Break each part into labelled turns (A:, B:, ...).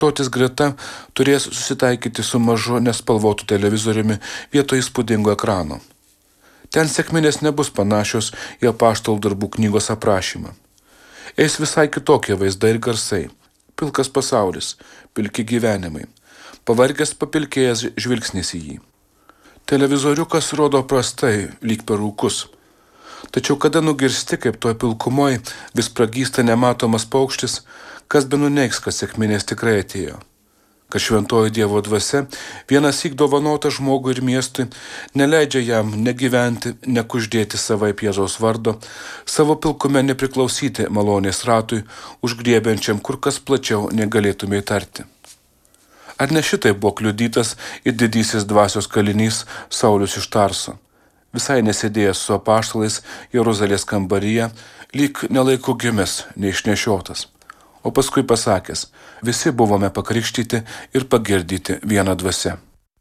A: Stotis greta turės susitaikyti su mažu nespalvotu televizoriumi vietoj įspūdingo ekrano. Ten sekminės nebus panašios į apaštalų darbų knygos aprašymą. Eis visai kitokie vaizdai ir garsai. Pilkas pasaulis, pilki gyvenimai, pavargęs papilkėjęs žvilgsnis į jį. Televizoriukas rodo prastai, lyg per rūkus. Tačiau kada nugirsti, kaip toj pilkumoj vis pragysta nematomas paukštis, kas be nuneigs, kad sekminės tikrai atėjo. Kad šventoji Dievo dvasia vienąsyk dovanota žmogui ir miestui neleidžia jam negyventi, nekuždėti savaip Jėzaus vardo, savo pilkume nepriklausyti malonės ratui, užgriebiančiam kur kas plačiau negalėtume įtarti. Ar ne šitai buvo kliudytas ir didysis dvasios kalinys Saulius iš Tarso, visai nesėdėjęs su apaštalais Jeruzalės kambaryje, lyg nelaiku gimęs, neišnešiotas. O paskui pasakęs, visi buvome pakrikštyti ir pagirdyti vieną dvasią.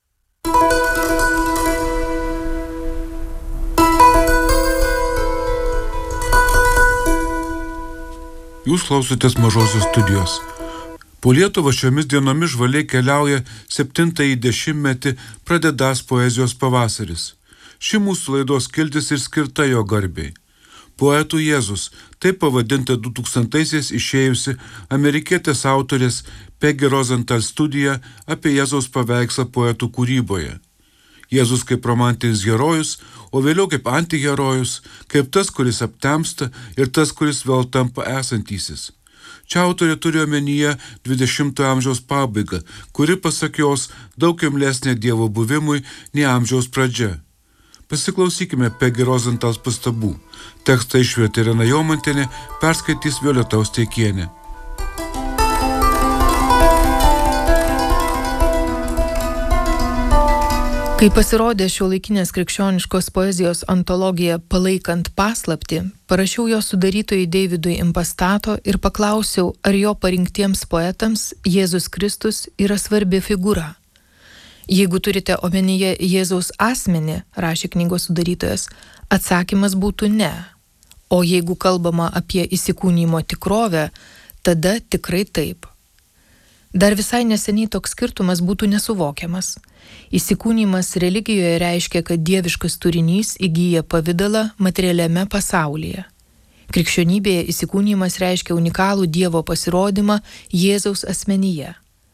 B: Jūs klausotės Mažosios studijos. Po Lietuvą šiomis dienomis žvaliai keliauja 7-ąjį dešimtmetį pradedąs poezijos pavasaris. Ši mūsų laidos skiltis ir skirta jo garbei. Poetų Jėzus, taip pavadinta 2000-aisiais išėjusi amerikietės autorės Peggy Rosenthal studija apie Jėzaus paveikslą poetų kūryboje. Jėzus kaip romantinis herojus, o vėliau kaip antiherojus, kaip tas, kuris aptemsta ir tas, kuris vėl tampa esantysis. Čia autorė turi omenyje 20-ojo amžiaus pabaigą, kuri, pasak jos, daug imlesnė Dievo buvimui nei amžiaus pradžia. Pasiklausykime Peggy Rosenthal pastabų. Tekstą išvertė Irena Jomantienė, perskaitys Violeta Osteikienė.
C: Kai pasirodė šiuolaikinės krikščioniškos poezijos antologija Palaikant paslaptį, parašiau jos sudarytojui Davidui Impastato ir paklausiau, ar jo parinktiems poetams Jėzus Kristus yra svarbi figūra. Jeigu turite omenyje Jėzaus asmenį, rašė knygos sudarytojas, atsakymas būtų ne. O jeigu kalbama apie įsikūnijimo tikrovę, tada tikrai taip. Dar visai neseniai toks skirtumas būtų nesuvokiamas. Įsikūnijimas religijoje reiškia, kad dieviškas turinys įgyja pavidalą materialiame pasaulyje. Krikščionybėje įsikūnijimas reiškia unikalų Dievo pasirodymą Jėzaus asmenyje.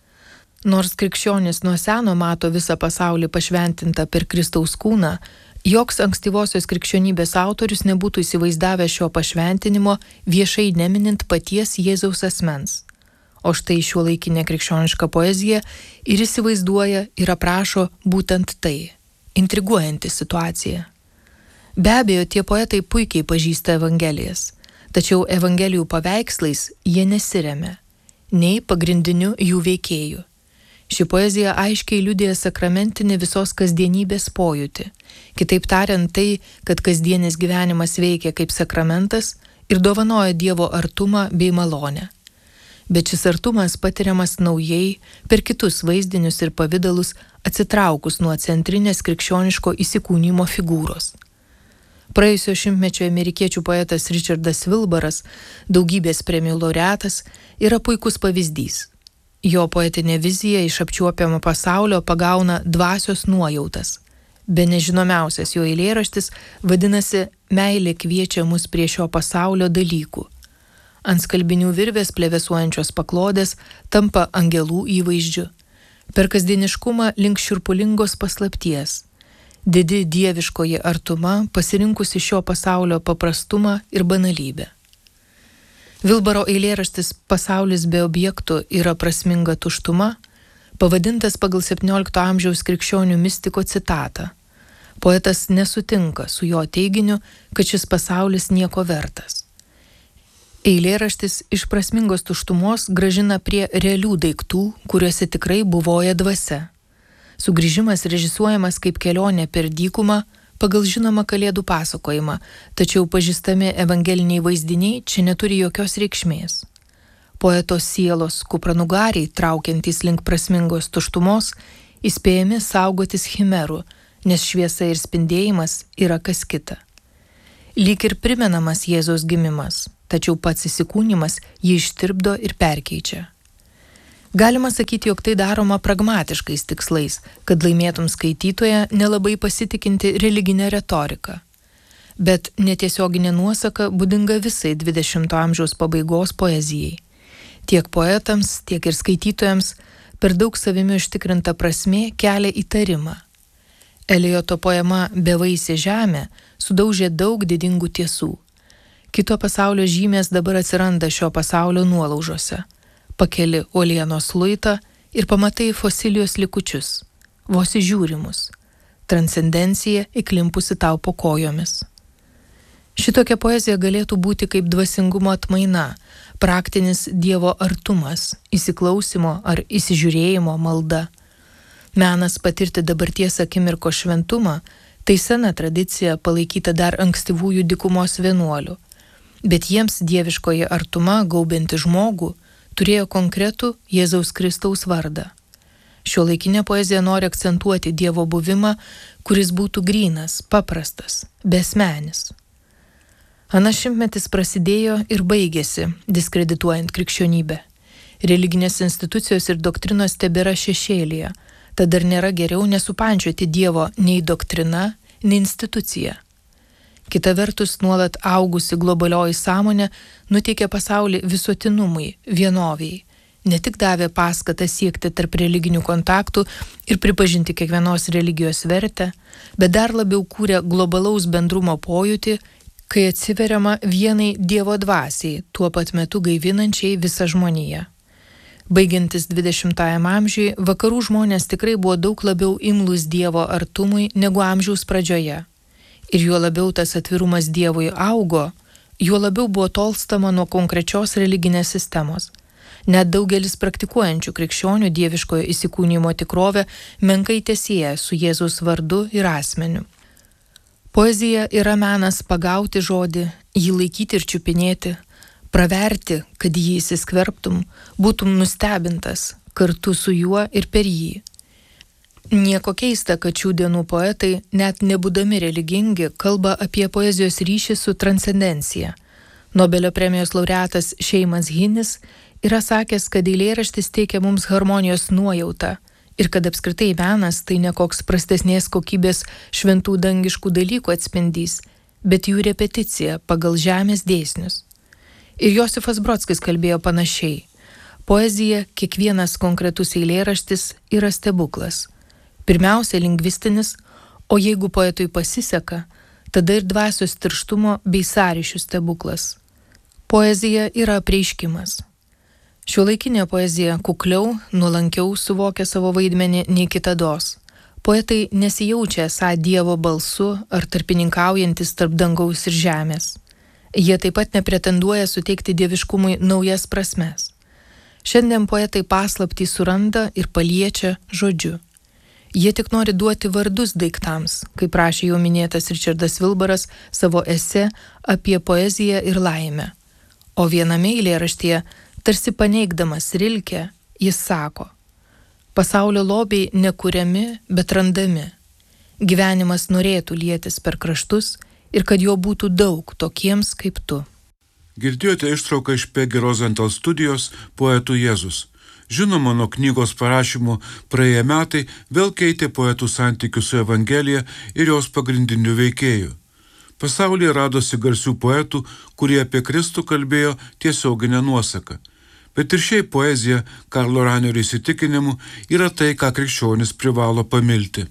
C: Nors krikščionis nuo seno mato visą pasaulį pašventintą per Kristaus kūną, joks ankstyvosios krikščionybės autorius nebūtų įsivaizdavęs šio pašventinimo viešai neminint paties Jėzaus asmens. O štai šiuolaikinė krikščioniška poezija ir įsivaizduoja ir aprašo būtent tai, intriguojanti situacija. Be abejo, tie poetai puikiai pažįsta Evangelijas, tačiau Evangelijų paveikslais jie nesiremia, nei pagrindiniu jų veikėju. Ši poezija aiškiai liudija sakramentinį visos kasdienybės pojūtį. Kitaip tariant tai, kad kasdienis gyvenimas veikia kaip sakramentas ir dovanoja Dievo artumą bei malonę. Bet šis artumas patiriamas naujai per kitus vaizdinius ir pavidalus atsitraukus nuo centrinės krikščioniško įsikūnijimo figūros. Praėjusio šimtmečio amerikiečių poetas Richardas Wilbaras, daugybės premijų laureatas, yra puikus pavyzdys. Jo poetinė vizija iš apčiuopiamo pasaulio pagauna dvasios nuojautas. Bene žinomiausias jo eilėraštis vadinasi Meilė kviečia mus prie šio pasaulio dalykų. Ant skalbinių virvės plevėsuojančios paklodės tampa angelų įvaizdžiu. Per kasdieniškumą link šiurpulingos paslapties. Didi dieviškoji artuma pasirinkusi šio pasaulio paprastumą ir banalybę. Vilbaro eilėraštis Pasaulis be objektų yra prasminga tuštuma, pavadintas pagal 17 amžiaus krikščionių mistiko citatą. Poetas nesutinka su jo teiginiu, kad šis pasaulis nieko vertas. Eilėraštis iš prasmingos tuštumos grąžina prie realių daiktų, kuriuose tikrai buvoja dvasia. Sugrįžimas režisuojamas kaip kelionė per dykumą, pagal žinomą Kalėdų pasakojimą, tačiau pažįstami evangeliniai vaizdiniai čia neturi jokios reikšmės. Poeto sielos kupranugariai, traukiantys link prasmingos tuštumos, įspėjami saugotis chimerų, nes šviesa ir spindėjimas yra kas kita. Lyg ir primenamas Jėzaus gimimas, tačiau pats įsikūnimas jį ištirpdo ir perkeičia. Galima sakyti, jog tai daroma pragmatiškais tikslais, kad laimėtum skaitytoją nelabai pasitikinti religinę retoriką. Bet netiesioginė nuosaka būdinga visai 20-ojo amžiaus pabaigos poezijai. Tiek poetams, tiek ir skaitytojams per daug savimi užtikrinta prasmė kelia įtarimą. Elioto poema Bevaisė žemė sudaužė daug didingų tiesų. Kito pasaulio žymės dabar atsiranda šio pasaulio nuolaužose. Pakeli uolienos luitą ir pamatai fosilijos likučius, vos įžiūrimus. Transcendencija įklimpusi tau po kojomis. Šitokia poezija galėtų būti kaip dvasingumo atmaina, praktinis Dievo artumas, įsiklausimo ar įsižiūrėjimo malda. Menas patirti dabarties akimirko šventumą – tai sena tradicija palaikyta dar ankstyvųjų dykumos vienuolių. Bet jiems dieviškoji artuma, gaubianti žmogų, turėjo konkretų Jėzaus Kristaus vardą. Šiuolaikinė poezija nori akcentuoti Dievo buvimą, kuris būtų grynas, paprastas, besmenis. Anas šimtmetis prasidėjo ir baigėsi, diskredituojant krikščionybę. Religinės institucijos ir doktrinos tebėra šešėlyje, tad dar nėra geriau nesupančioti Dievo nei doktrina, nei institucija. Kita vertus, nuolat augusi globalioji sąmonė nuteikė pasaulį visuotinumui, vienoviai. Ne tik davė paskatą siekti tarp religinių kontaktų ir pripažinti kiekvienos religijos vertę, bet dar labiau kūrė globalaus bendrumo pojūtį, kai atsiveriama vienai Dievo dvasiai, tuo pat metu gaivinančiai visą žmoniją. Baigiantis 20-ajam amžiui, vakarų žmonės tikrai buvo daug labiau imlūs Dievo artumui negu amžiaus pradžioje. Ir juo labiau tas atvirumas Dievui augo, juo labiau buvo tolstama nuo konkrečios religinės sistemos. Net daugelis praktikuojančių krikščionių dieviškojo įsikūnijimo tikrovę menkai tesieja su Jėzaus vardu ir asmeniu. Poezija yra menas pagauti žodį, jį laikyti ir čiupinėti, praverti, kad jį įsiskverbtum, būtum nustebintas kartu su juo ir per jį. Nieko keista, kad šių dienų poetai, net nebūdami religingi, kalba apie poezijos ryšį su transcendencija. Nobelio premijos laureatas Šeimas Hinis yra sakęs, kad eilėraštis teikia mums harmonijos nuojautą ir kad apskritai menas tai ne koks prastesnės kokybės šventų dangiškų dalykų atspindys, bet jų repeticija pagal žemės dėsnius. Ir Josifas Brodskis kalbėjo panašiai. Poezija, kiekvienas konkretus eilėraštis yra stebuklas. Pirmiausia lingvistinis, o jeigu poetui pasiseka, tada ir dvasios tirštumo bei sąryšių stebuklas. Poezija yra apreiškimas. Šiuolaikinė poezija kukliau, nuolankiau suvokia savo vaidmenį nei kitados. Poetai nesijaučia esą Dievo balsu ar tarpininkaujantis tarp dangaus ir žemės. Jie taip pat nepretenduoja suteikti dieviškumui naujas prasmes. Šiandien poetai paslaptį suranda ir paliečia žodžiu. Jie tik nori duoti vardus daiktams, kaip rašė jau minėtas Richardas Vilbaras savo esė apie poeziją ir laimę. O viename eilėraštyje, tarsi paneigdamas Rilkę, jis sako: pasaulio lobiai nekuriami, bet randami. Gyvenimas norėtų lietis per kraštus ir kad jo būtų daug tokiems kaip tu.
B: Girdėjote ištrauką iš Peggy Rosenthal studijos Poetų Jėzus. Žinoma, nuo knygos parašymo praėję metai vėl keitė poetų santykius su Evangelija ir jos pagrindiniu veikėju. Pasaulyje radosi garsių poetų, kurie apie Kristų kalbėjo tiesioginę nuosaką. Bet ir šiaip poezija, Karlo Ranerio įsitikinimu, yra tai, ką krikščionis privalo pamilti.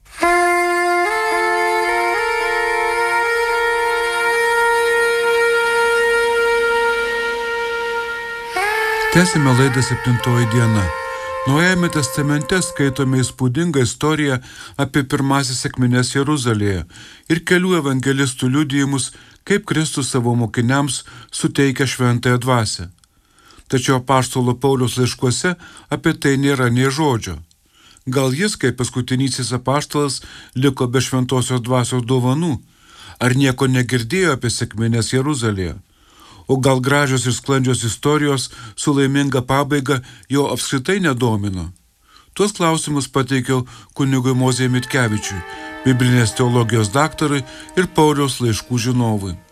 B: Tęsime laidą 7 diena. Naujajame testamente skaitome įspūdingą istoriją apie pirmasis sekmines Jeruzalėje ir kelių evangelistų liudijimus, kaip Kristus savo mokiniams suteikia šventąją dvasią. Tačiau apaštalo Pauliaus laiškuose apie tai nėra nė žodžio. Gal jis, kaip paskutinysis apaštalas, liko be šventosios dvasios dovanų? Ar nieko negirdėjo apie sekmines Jeruzalėje? O gal gražios ir sklandžios istorijos su laiminga pabaiga jo apskritai nedomino? Tuos klausimus pateikiau kunigui Mozei Mitkevičiui, biblinės teologijos daktarui ir Pauliaus laiškų žinovui.